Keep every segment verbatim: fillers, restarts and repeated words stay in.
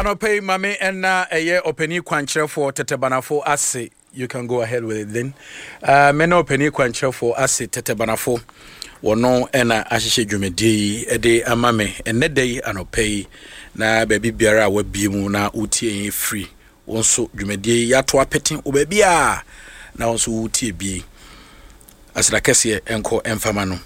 Anope mame enna eye openi kwankyerɛ for tetebanafo ase. You can go ahead with it then. Uh me no openi kwankyerɛ for ase tetebanafo. Wono ena ahyehyɛ dwumedi e de amame enne dey anope na baby biara wa biemu na utie free. Wonso dwumedi yato apeten obabi a na wonso utie bi. Asira kese enko emfama no.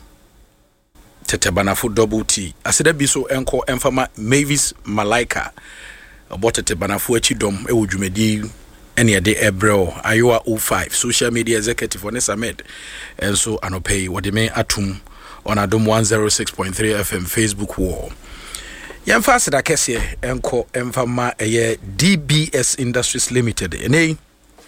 Tetebanafo double T. Asida biso enko emfama Mavis Malaika. About Tetebanafo achidom ewo dwumedi ene ye de ebrel ayoa oh five social media executive on Samed and so anope wode me atum on Adom one oh six point three F M Facebook wall. Yemfa asida kese enko emfama eye D B S Industries Limited ene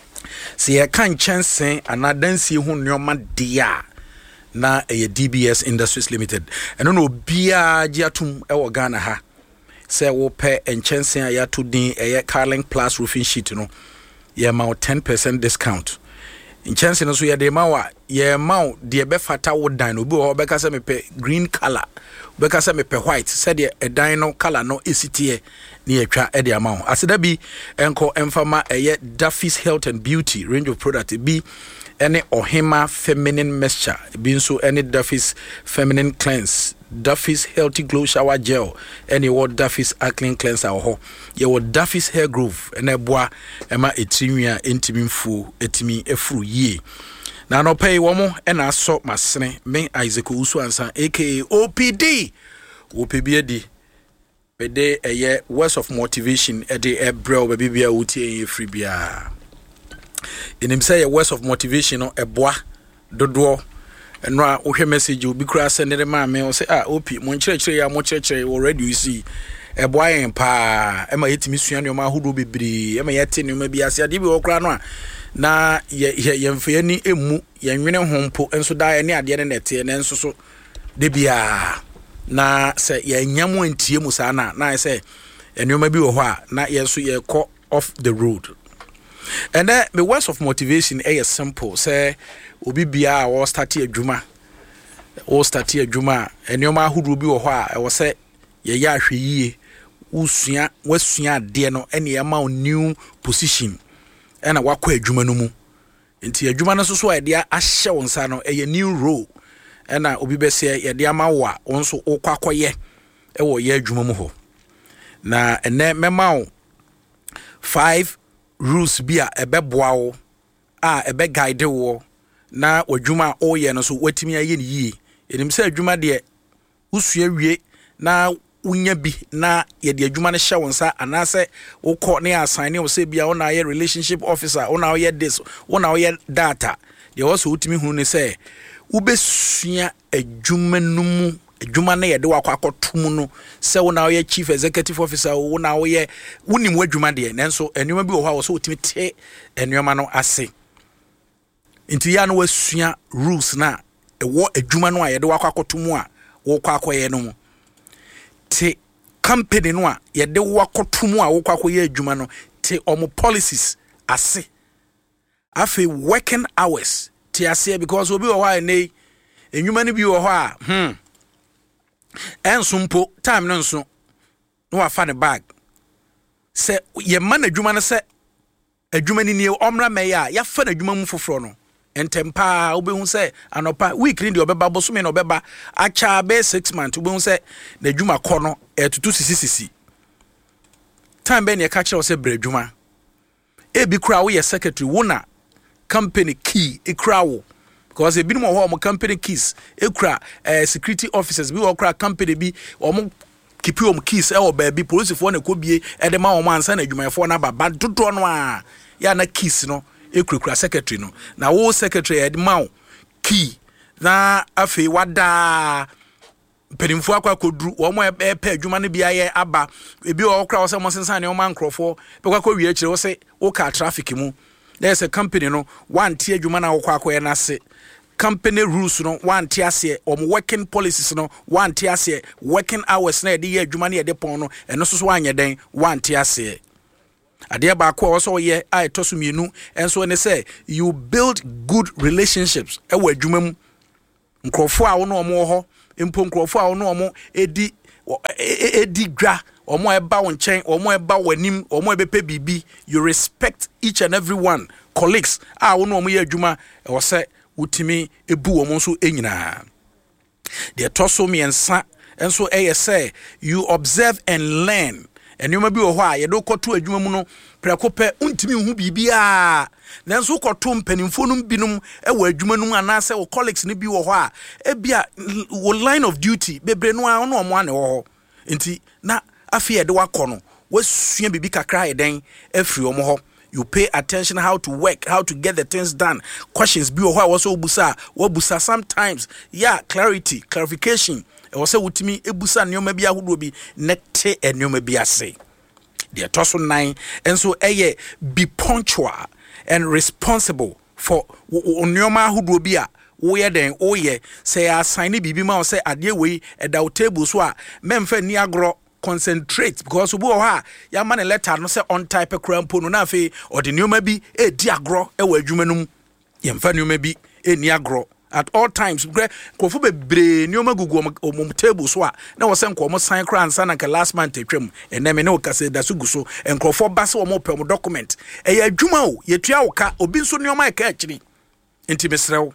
se ye kan chensen anadansi hu nyoma dia na eye D B S Industries Limited eno no bia giatum ewo Ghana ha se wo pe enchensen ayato din eye Carling Plus roofing sheet no ye ma ten percent discount enchensen no so ye de ma wa ye ma de be fata wo dan obi wo be ka se me pe green color be ka se me pe white se de e dan no color no esitie ni etwa e de ama aseda bi enko emfama eye Duffy's Health and Beauty range of product bi any Ohima feminine mixture being so any Duffy's feminine cleanse, Duffy's healthy glow shower gel, any what Duffy's acne cleanser or ye what Duffy's hair groove and a bois ema etimia intimim fu etimi efru ye. Now no pay one more and I saw my son me Isaac Usu ansa aka O P D O P B D pede a year words of motivation a day a bro baby be a uti free bia. In him say a words of motivation or a bois dodo and ra o message you be cross send the man me say ah opi mon chire ya mo chire already you see a boy en pa e ma yetimi suan no ma hodo bebre e ma yete no ma bi ase ade bi okra no na ye ye mfe ani emu ye nwene hompo enso da ne ade ne nete ne enso so de bia na say ye nyamo antie mu sa na na say enoma bi wo ho a na ye so ye call off the road. And then the words of motivation is simple. Say, obi bia or start adwuma, or start adwuma. And your man who will be or why I was say, ye ya ye, usua, wesua de no any amount new position. And a wakwe adwuma no mu. Inti adwuma no so so idea ahye wonsa no a new role. And na obi be say ye de ama wa onso okwakoye e wo ye adwuma mu ho. Na ene mema five rules bia ebeboa wo a ebe guide wo na wadwuma o ye no so watimi aye ni yi enim se adwuma de usua wie na unya bi na ye de adwuma ne hye wonsa anase wo ko ne assign wo se bia wo na ye relationship officer wo na wo ye this wo na wo ye data de wo so utimi hu ne se wo besua adwuma numu adwuma na ye de wakọ akotom no se wo na wo ye chief executive officer wo na wo ye wonim wadwuma de nanso enwuma bi wo ho a wo so utimi te enwuma no ase nti ya no wasua rules na ewo adwuma no a ye de wakọ akotom a wo kwa akoye no mu te company no a ye de wakotom a wo kwa akoye adwuma no te omo policies ase afi working hours te ase because obi wo ho a nei enwuma no bi wo ho a hmm enso mpo time no nso no afa ne bag se ye man adwuma no se adwuma ni nie omra me ya ya fa na adwuma mu foforo no entempa obehu se anopa weekly de obeba bosome na obeba acha be six months obehu se na adwuma kọ no etutu sisi time be ne ka kire se bre adwuma e bi kura wo ye secretary wo na company key e kura wo because e bi mo ho mo company keys ekura eh, security officers bi wo kura company bi o mo keep your keys e o ba bi police fo na kobie e de ma wo ansa na adwumayefo na baba dodo no a ya na keys no ekura secretary no na wo secretary e de ma key na afi wada pedimfo akwa kodru wo mo e pe adwuma no bia ye aba e bi wo kura wo se mo sensan ne wo man krofo be kwa kwa wi akire wo se wo ka traffic mu there's a company no one tie adwuma na wo kwa kwa na se company rules no one tiase or working policies no one tiase working hours na de adwuma na de pon no eno so so anya den one tiase ade ba ko wo so ye ai to so mienu enso ne say you build good relationships e wa adwuma mu nkrofo a wo no mo ho empo nkrofo a wo no mo edi edi gra omo eba wo nchen omo eba wanim omo ebepe bibi you respect each and every one colleagues ah wo no omo ye adwuma e wo se wutimi ebu omo so enyina de toso miensa enso eye say you observe and learn enuma bi wo ho a ye do koto adwuma mu no prekope untimi hu bibia nanso koto mpanimfo no binum e wo adwuma no anase wo colleagues ne bi wo ho a e bia wo line of duty bebre no a no omo ane wo ho nti na afie de wakono wasua bibi kakra eden afri omo ho you pay attention how to work, how to get the things done. Questions be or also busa, what busa sometimes. Yeah, clarity, clarification. It was a wutimi ebusa nyoma bia hudo bi nete and nyoma bia say. The tosso nine and so eye be punctual and responsible for nyoma hudo bia. Oye den oye say assign bibi ma say ade we e da table so a memfa ni agro concentrate because ubu ha ya man letter no say on type crampo no na fe or the new maybe e di agro e wa adwuma num ye mfa new maybe e ni agro at all times kofo bebre new magugu om table so a na wo se nko sign kra ansa na ka last month atwam ene me ne wo kase da sugu so enkofo ba se wo mo pem document e ya adwuma o ye tua wo ka obi nso new ma ka akiri enti mesrew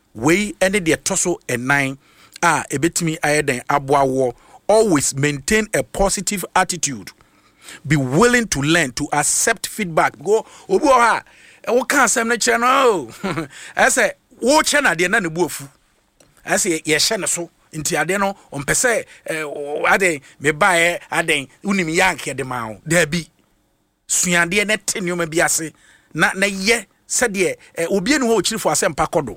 we ene de toso e nine a ebetimi ayeden aboawo. Always maintain a positive attitude. Be willing to learn, to accept feedback. Go, obu ha, e wo kan asem na kire no. I say, wo che na de na ne buofu. I say, ye hye ne so. Nti ade no, on pese ade me bae ade unim yanke de ma wo. Da bi. Suade ne tenyo bi ase. Na na ye se de obi enu ho chirifo asem pa kodo.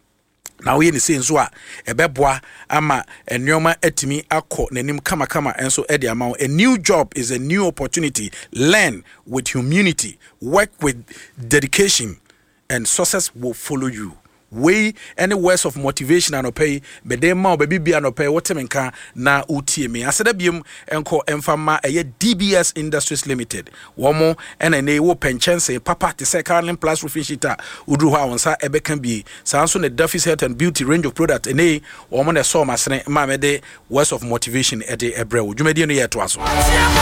Now we ni say nso a ebeboa ama enwoma atimi akọ nanim kama kama enso e de ama a new job is a new opportunity. Learn with humility, work with dedication, and success will follow you. We any words of motivation and pay be dem ma obabi bia no pay wotemenka na utie me aseda biem enko emfama eye D B S Industries Limited womo ena ne wo penchense papa te say Carolyn Plus roofing sheet udru ha wonsa ebeka bi sanso ne Duffy's Health and Beauty range of product ene womo ne so masene ma me de words of motivation e de ebre wo dwumadi no ye to aso.